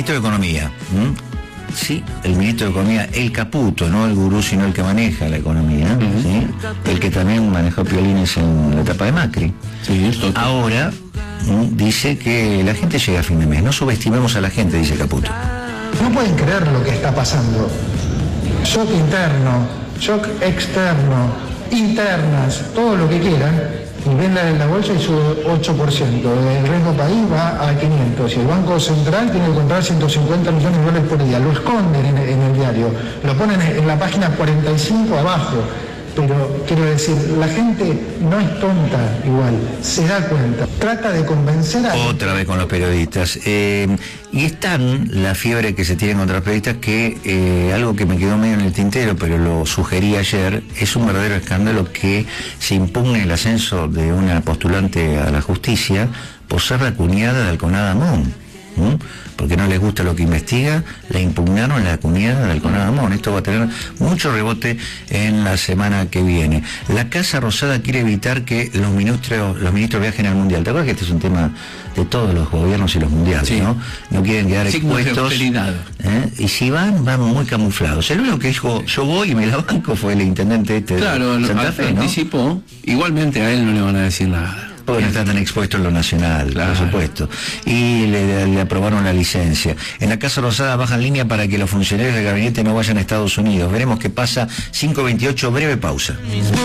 ministro de Economía. Sí, el ministro de Economía, el Caputo, no el gurú, sino el que maneja la economía, ¿sí? El que también manejó piolines en la etapa de Macri. Sí, esto. Ahora dice que la gente llega a fin de mes. No subestimemos a la gente, dice Caputo. No pueden creer lo que está pasando. Shock interno, shock externo, internas, todo lo que quieran, y ven la bolsa y sube 8%. El Reino País va a 500 y el Banco Central tiene que comprar 150 millones de dólares por día. Lo esconden en el diario, lo ponen en la página 45 abajo. Pero quiero decir, la gente no es tonta igual, se da cuenta, trata de convencer a... Otra vez con los periodistas. Y están la fiebre que se tiene contra los periodistas, que algo que me quedó medio en el tintero, pero lo sugerí ayer, es un verdadero escándalo que se impugne el ascenso de una postulante a la justicia por ser la cuñada de Alconada Amón. Porque no les gusta lo que investiga, la impugnaron la cuñada de Alconada Amón. Esto va a tener mucho rebote en la semana que viene. La Casa Rosada quiere evitar que los ministros viajen al Mundial. ¿Te acuerdas que este es un tema de todos los gobiernos y los mundiales? Sí. No quieren quedar expuestos. Y si van muy camuflados. El único que dijo, yo voy y me la banco, fue el intendente de Santa Fe, ¿no? Anticipó. Igualmente a él no le van a decir nada. Porque no está tan expuesto en lo nacional, claro, por supuesto. Y le aprobaron la licencia. En la Casa Rosada bajan línea para que los funcionarios del gabinete no vayan a Estados Unidos. Veremos qué pasa. 5:28, breve pausa.